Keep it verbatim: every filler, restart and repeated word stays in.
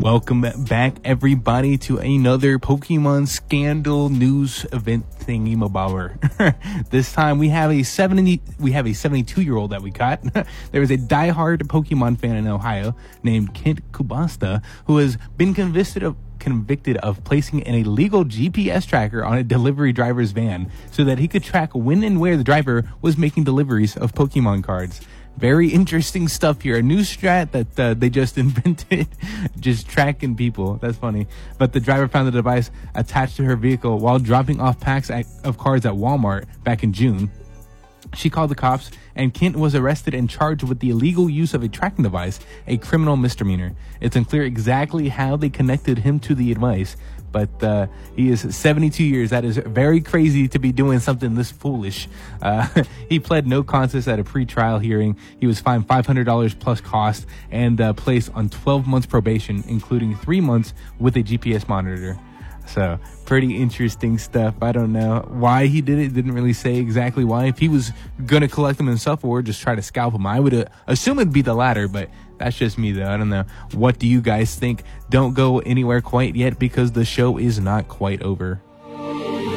Welcome back, everybody, to another Pokemon scandal news event thingy mabobber. This time we have a seventy, we have a seventy-two-year-old that we caught. There is a diehard Pokemon fan in Ohio named Kent Kubasta who has been convicted of convicted of placing an illegal G P S tracker on a delivery driver's van so that he could track when and where the driver was making deliveries of Pokemon cards. Very interesting stuff here. A new strat that uh, they just invented, just tracking people. That's funny. But the driver found the device attached to her vehicle while dropping off packs at, of cards at Walmart back in June. She called the cops, and Kent was arrested and charged with the illegal use of a tracking device, a criminal misdemeanor. It's unclear exactly how they connected him to the device, but uh, he is seventy-two years. That is very crazy to be doing something this foolish. Uh, he pled no contest at a pre-trial hearing. He was fined five hundred dollars plus cost and uh, placed on twelve months probation, including three months with a G P S monitor. So, pretty interesting stuff. I don't know why he did it. Didn't really say exactly why. If he was going to collect them himself or just try to scalp them, I would uh, assume it'd be the latter, but that's just me, though. I don't know. What do you guys think? Don't go anywhere quite yet because the show is not quite over.